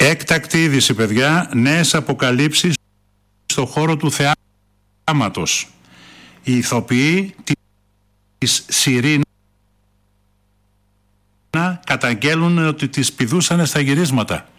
Έκτακτη είδηση, παιδιά, νέες αποκαλύψεις στο χώρο του θεάματος. Οι ηθοποιοί της Σιρήνα καταγγέλουν ότι τις πηδούσαν στα γυρίσματα.